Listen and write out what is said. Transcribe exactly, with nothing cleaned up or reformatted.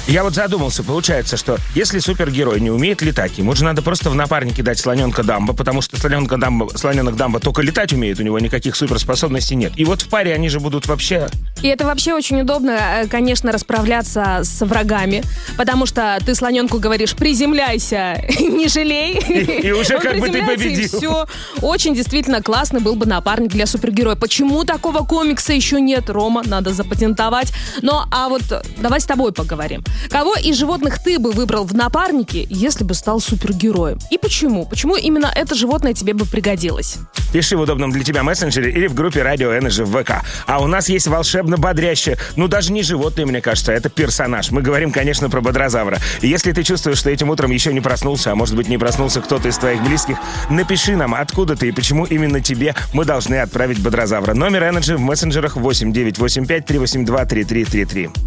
Я вот задумался, получается, что если супергерой не умеет летать, ему же надо просто в напарники дать слоненка Дамбо, потому что слоненка Дамбо, слоненок Дамбо только летать умеет, у него никаких суперспособностей нет. И вот в паре они же будут вообще... И это вообще очень удобно, конечно, расправляться с врагами, потому что ты слоненку говоришь: приземляйся, не жалей. И, и уже как бы ты победил. И все. Очень действительно классный был бы напарник для супергероя. Почему такого комикса еще нет, Рома? Надо запатентовать. Ну, а вот давай с тобой поговорим. Кого из животных ты бы выбрал в напарнике, если бы стал супергероем? И почему? Почему именно это животное тебе бы пригодилось? Пиши в удобном для тебя мессенджере или в группе Radio Energy в ВК. А у нас есть волшебно бодрящее, ну даже не животное, мне кажется, это персонаж. Мы говорим, конечно, про бодрозавра. И если ты чувствуешь, что этим утром еще не проснулся, а может быть не проснулся кто-то из твоих близких, напиши нам, откуда ты и почему именно тебе мы должны отправить бодрозавра. Номер Energy в мессенджерах восемь девятьсот восемьдесят пять триста восемьдесят два тридцать три тридцать три.